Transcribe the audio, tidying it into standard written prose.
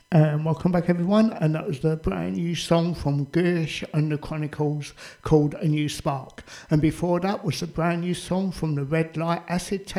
Welcome back, everyone. And that was the brand new song from Gersh and the Chronicles called A New Spark. And before that was the brand new song from the Red Light Acid